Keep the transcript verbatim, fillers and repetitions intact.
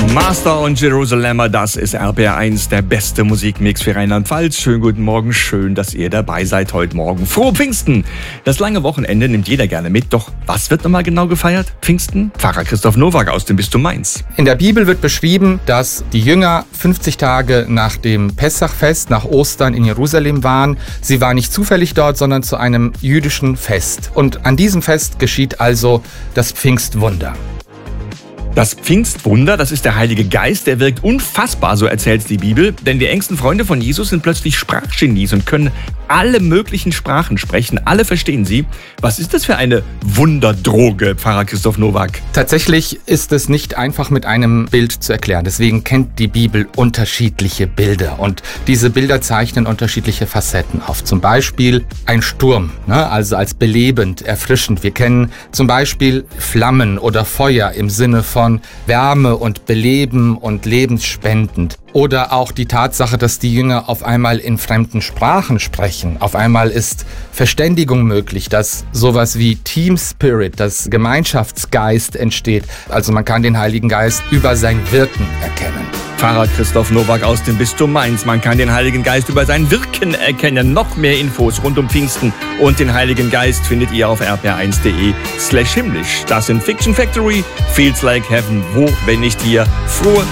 Master und Jerusalemer, das ist R B R eins, der beste Musikmix für Rheinland-Pfalz. Schönen guten Morgen, schön, dass ihr dabei seid heute Morgen. Frohe Pfingsten! Das lange Wochenende nimmt jeder gerne mit, doch was wird nochmal genau gefeiert? Pfingsten? Pfarrer Christoph Nowak aus dem Bistum Mainz. In der Bibel wird beschrieben, dass die Jünger fünfzig Tage nach dem Pessachfest, nach Ostern in Jerusalem waren. Sie waren nicht zufällig dort, sondern zu einem jüdischen Fest. Und an diesem Fest geschieht also das Pfingstwunder. Das Pfingstwunder, das ist der Heilige Geist, der wirkt unfassbar, so erzählt die Bibel. Denn die engsten Freunde von Jesus sind plötzlich Sprachgenies und können alle möglichen Sprachen sprechen. Alle verstehen sie. Was ist das für eine Wunderdroge, Pfarrer Christoph Nowak? Tatsächlich ist es nicht einfach mit einem Bild zu erklären. Deswegen kennt die Bibel unterschiedliche Bilder. Und diese Bilder zeichnen unterschiedliche Facetten auf. Zum Beispiel ein Sturm, ne? Also als belebend, erfrischend. Wir kennen zum Beispiel Flammen oder Feuer im Sinne von Wärme und Beleben und lebensspendend. Oder auch die Tatsache, dass die Jünger auf einmal in fremden Sprachen sprechen. Auf einmal ist Verständigung möglich, dass sowas wie Team Spirit, das Gemeinschaftsgeist entsteht. Also man kann den Heiligen Geist über sein Wirken erkennen. Pfarrer Christoph Nowak aus dem Bistum Mainz. Man kann den Heiligen Geist über sein Wirken erkennen. Noch mehr Infos rund um Pfingsten und den Heiligen Geist findet ihr auf r p r eins punkt d e slash himmlisch. Das sind Fiction Factory, Feels Like Heaven. Wo, wenn nicht hier? Frohe